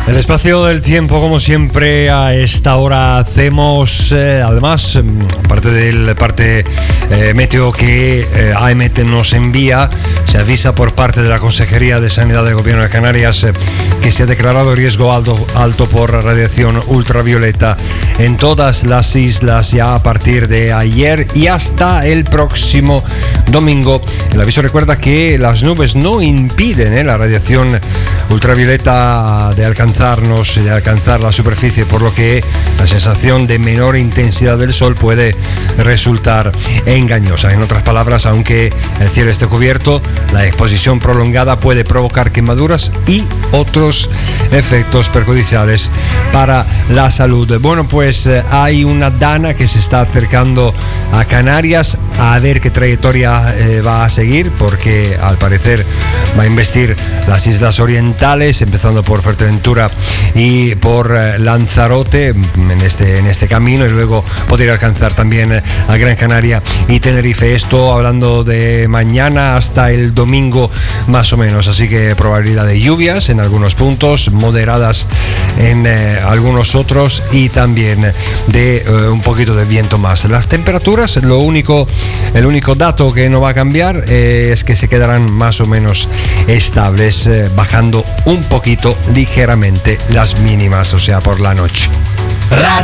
El espacio del tiempo, como siempre, a esta hora hacemos, además, parte del parte meteo que AEMET nos envía, se avisa por parte de la Consejería de Sanidad del Gobierno de Canarias que se ha declarado riesgo alto por radiación ultravioleta en todas las islas ya a partir de ayer y hasta el próximo domingo. El aviso recuerda que las nubes no impiden la radiación ultravioleta de alcanzar la superficie, por lo que la sensación de menor intensidad del sol puede resultar engañosa. En otras palabras, aunque el cielo esté cubierto, la exposición prolongada puede provocar quemaduras y otros efectos perjudiciales para la salud. Bueno, pues hay una dana que se está acercando a Canarias, a ver qué trayectoria va a seguir, porque al parecer va a investir las islas orientales, empezando por Fuerteventura y por Lanzarote en este camino, y luego podría alcanzar también a Gran Canaria y Tenerife. Esto hablando de mañana hasta el domingo más o menos, así que probabilidad de lluvias en algunos puntos, moderadas en algunos otros, y también de un poquito de viento más. Las temperaturas, el único dato que no va a cambiar es que se quedarán más o menos estables, bajando un poquito ligeramente las mínimas, o sea, por la noche.